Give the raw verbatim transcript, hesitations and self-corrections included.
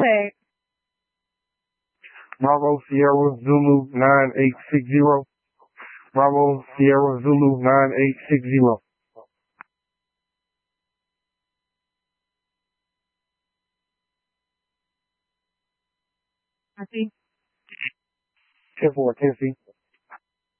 tag. Bravo Sierra Zulu nine eight six zero. Bravo Sierra Zulu nine eight six zero. Copy. ten four, Tennessee.